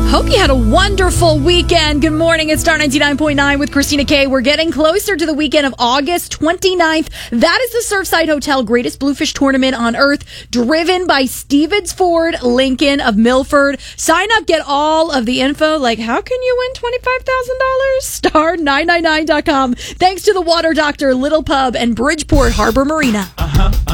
Hope you had a wonderful weekend. Good morning. It's Star 99.9 with Christina K. We're getting closer to the weekend of August 29th. That is the Surfside Hotel Greatest Bluefish Tournament on Earth, driven by Stevens Ford Lincoln of Milford. Sign up, get all of the info. Like, how can you win $25,000? Star999.com. Thanks to the Water Doctor, Little Pub, and Bridgeport Harbor Marina.